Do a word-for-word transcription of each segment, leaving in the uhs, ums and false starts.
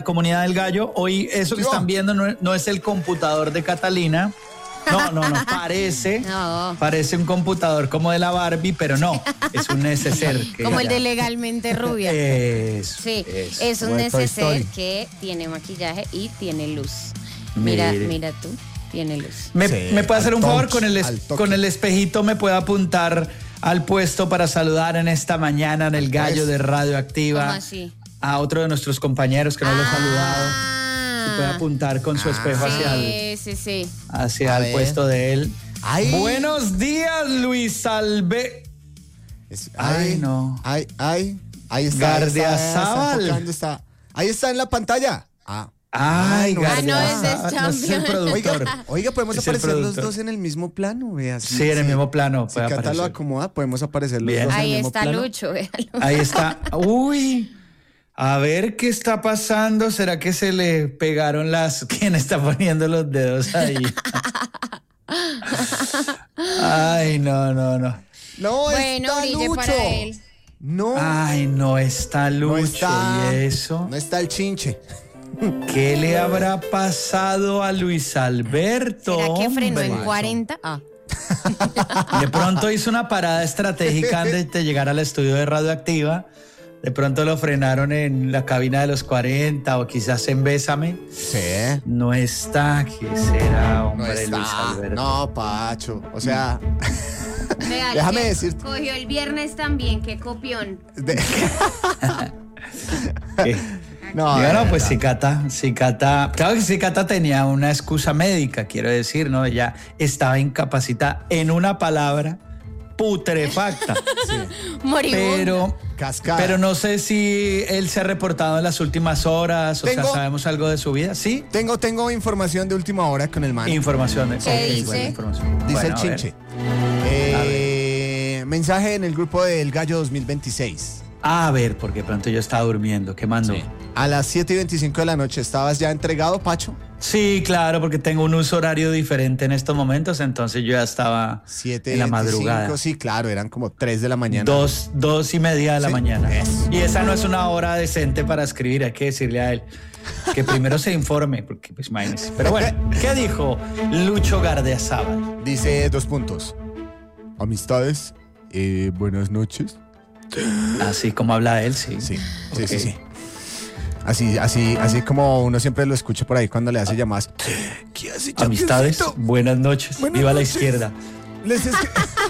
Comunidad del Gallo. Hoy eso que están viendo no, no es el computador de Catalina. No, no, no, parece, no. parece un computador como de la Barbie, pero no, es un neceser. Que como ya. el de Legalmente Rubia. Eso, sí, eso. es un neceser que tiene maquillaje y tiene luz. Mira, Mire. mira tú, tiene luz. ¿Me, sí, ¿me puede hacer un touch, favor? Con el, es, con el espejito me puede apuntar al puesto para saludar en esta mañana en el Gallo de Radioactiva. ¿Cómo así? A otro de nuestros compañeros que no ah. lo he saludado. Si puede apuntar con su espejo ah, hacia sí, el, sí, sí. hacia el puesto de él. Ay. Buenos días, Luis Albe. Es, ay, ay, no. Ay, ay. Ahí está. Gardiazabal. Está, está, está, ahí está en la pantalla. Ah. Ay, no, ah, no, ese es no es el productor. Oiga, oiga podemos es aparecer los dos en el mismo plano, vea. Sí, sí, en el mismo plano. Si Cata aparecer. Lo acomoda, podemos aparecer los Bien. dos ahí en el mismo plano. Ahí está Lucho, véalo. Ahí está. Uy. A ver qué está pasando. ¿Será que se le pegaron las... ¿Quién está poniendo los dedos ahí? Ay, no, no, no. No bueno, está Lucho. Para él. No. Ay, no está Lucho. No está, ¿y eso? No está el chinche. ¿Qué le habrá pasado a Luis Alberto? ¿Será que frenó en cuarenta? Ah. De pronto hizo una parada estratégica antes de llegar al estudio de Radioactiva. De pronto lo frenaron en la cabina de los cuarenta o quizás en Bésame. Sí. No está. ¿Qué será, hombre, no está. Luis Alberto? No, Pacho. O sea, Real, déjame decir. Cogió el viernes también, qué copión. De... ¿Qué? No, bueno, pues si Cata, si Cata, claro que si Cata tenía una excusa médica, quiero decir, ¿no? Ella estaba incapacitada en una palabra. Putrefacta. Sí. Moribunda. Pero, Cascada. pero no sé si él se ha reportado en las últimas horas, tengo, o sea, ¿sabemos algo de su vida? ¿Sí? Tengo, tengo información de última hora con el man. Información. De, ¿Qué okay, dice? bueno, información. Dice bueno, el chinche. Eh, mensaje en el grupo del Gallo dos mil veintiséis. A ver, porque pronto yo estaba durmiendo. ¿Qué mandó? Sí. A las siete y veinticinco de la noche, ¿estabas ya entregado, Pacho? Sí, claro, porque tengo un uso horario diferente en estos momentos, entonces yo ya estaba en la madrugada. Sí, claro, eran como tres de la mañana. Dos, dos y media de la ¿Sí? mañana. Eso. Y esa no es una hora decente para escribir, hay que decirle a él que primero se informe, porque pues imagínese. Pero bueno, ¿qué dijo Lucho Gardiazabal? Dice dos puntos. Amistades, eh, buenas noches. Así como habla él, sí. Sí, okay. sí, sí, sí. Así, así, así como uno siempre lo escucha por ahí cuando le hace llamadas. ¿Qué hace, amistades, buenas noches. Buenas Viva noches. La izquierda. Les, escri-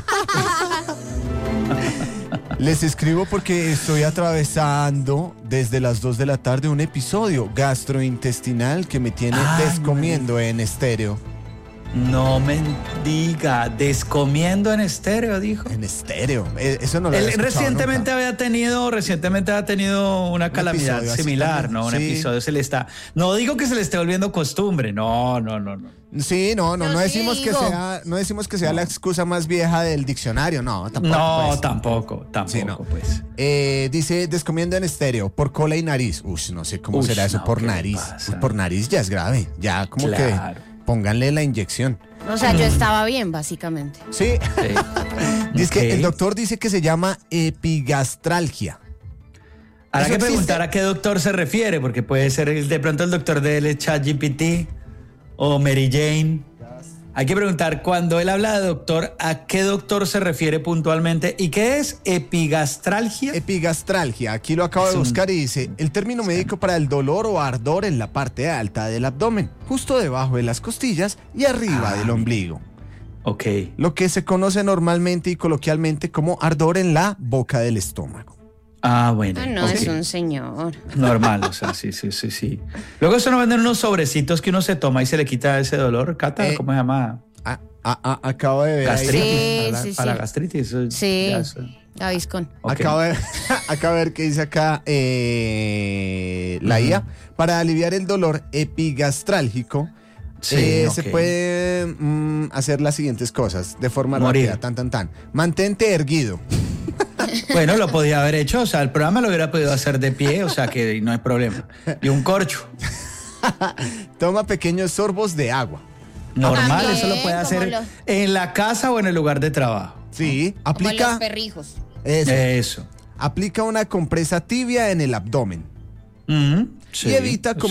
Les escribo porque estoy atravesando desde las dos de la tarde un episodio gastrointestinal que me tiene Ay, descomiendo man. En estéreo. No me diga, descomiendo en estéreo, dijo. En estéreo, eso no lo Él recientemente nunca. había tenido, recientemente había tenido una un calamidad similar, ¿no? Un sí. episodio se le está, no digo que se le esté volviendo costumbre, no, no, no, no. Sí, no, no, Yo no sí decimos digo. que sea, no decimos que sea no. la excusa más vieja del diccionario, no, tampoco. No, pues. tampoco, tampoco, sí, no. pues. Eh, dice descomiendo en estéreo, por cola y nariz. Uy, no sé cómo Uy, será eso no, por nariz. Uy, por nariz ya es grave, ya como claro. que pónganle la inyección. O sea, yo estaba bien, básicamente. Sí. sí. Dice okay. que el doctor dice que se llama epigastralgia. Habrá que preguntar a qué doctor se refiere, porque puede ser de pronto el doctor de él, ChatGPT o Mary Jane. Hay que preguntar cuando él habla de doctor, ¿a qué doctor se refiere puntualmente? ¿Y qué es epigastralgia? Epigastralgia, aquí lo acabo de buscar y dice, el término médico para el dolor o ardor en la parte alta del abdomen, justo debajo de las costillas y arriba ah, del ombligo. Ok. Lo que se conoce normalmente y coloquialmente como ardor en la boca del estómago. Ah, bueno. Ah, no, okay. Es un señor. Normal, o sea, sí, sí, sí, sí. Luego eso no venden unos sobrecitos que uno se toma y se le quita ese dolor. Cata, eh, ¿cómo se llama? A, a, a, acabo de ver. Gastritis. Sí, para, sí, para sí. gastritis. Eso, sí. Ya, eso. Gaviscon. Okay. Acabo, de, acabo de ver que dice acá eh, la uh-huh. I A. Para aliviar el dolor epigastrálgico, sí, eh, okay. se puede mm, hacer las siguientes cosas de forma Morir. rápida. Tan, tan, tan. Mantente erguido. Bueno, lo podía haber hecho, o sea, el programa lo hubiera podido hacer de pie, o sea, que no hay problema. Y un corcho. Toma pequeños sorbos de agua. Normal, También, eso lo puede hacer lo... en la casa o en el lugar de trabajo. Sí, aplica. Como los perrijos. Eso. Eso. Aplica una compresa tibia en el abdomen. Uh-huh. Sí, y evita